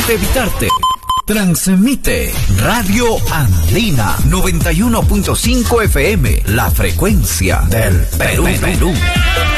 evitarte. Transmite Radio Andina 91.5 FM, la frecuencia del Perú.